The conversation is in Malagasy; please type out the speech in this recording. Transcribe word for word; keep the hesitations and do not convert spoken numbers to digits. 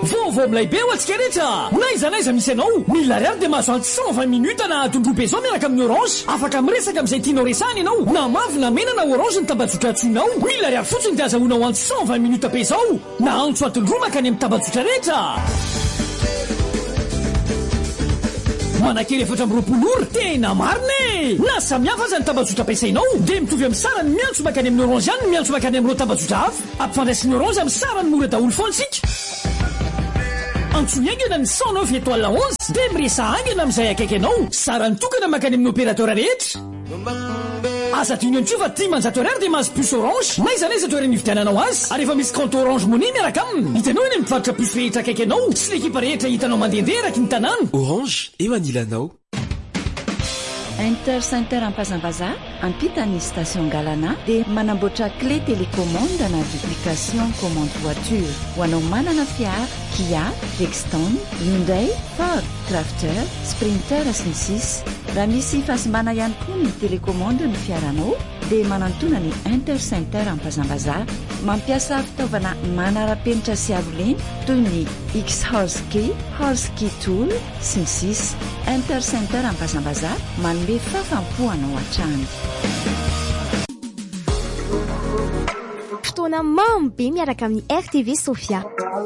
Vaovao milaibe ho antsika rehetra. Naiza naiza misy anao. Mille ariary dia mahazo antsy cent vingt minutes na tondrobe zao miaraka amin'ny Orange. Afaka miresaka amin'izay tianao resahana ianao. Na mavy na mena na Orange ny tambazotra antsoinao. Mille ariary fotsiny dia azahoana ho antsy cent vingt minutes be zao. Na antso atondro makany amin'ny tambazotra rehetra. Manakery efatra amby roapolo ora tena marina e. Na samihafa aza ny tambazotra ampiasainao dia mitovy amin'ny sarany miantso makany amin'ny Orange ihany ny miantso makany amin'ireo tambazotra hafa. Ampifandraisin'ny Orange amin'ny sarany mora daholo foana isika. Antsoina aingana ny cent neuf étoile onze dia miresa aingana amin'izay akaiky anao. Sarany tokana makany amin'ny opérateur rehetra. Aza tiany antsio fa tia manjato ariary dia mahazo puce Orange. Naiza naiza toerana nividiananao azy. Ary efa misy compte Orange Money miaraka aminy. Hitanao eny mivarotra puce rehetra akaiky anao sy l'ekipa rehetra hitanao mandehandeha eraky ny tanàna. Orange eo anilanao. Inter Center Ampazambaza ampitany station Galana dia manamboatra clé télécommande na application commande voiture ho anao manana fiara Kia, Rexton, Hyundai, Ford, Crafter, Sprinter sy ny sisa. Raha misy fasimbana ihany koa ny télécommande ny fiaranao dia manantona ny Inter Center Ampazambaza mampiasa fitaovana manara-penitra sy aroleny toy ny X-Horse-Key, Horse-Key Tool sy ny sisa. Inter Center Ampazambaza manome fafampoanao hatrany. Fotoana mamy be miaraka amin'ny R T V Sofia.